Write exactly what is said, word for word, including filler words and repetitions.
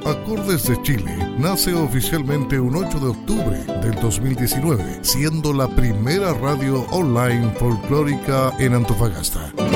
Acordes de Chile nace oficialmente un ocho de octubre del dos mil diecinueve, siendo la primera radio online folclórica en Antofagasta.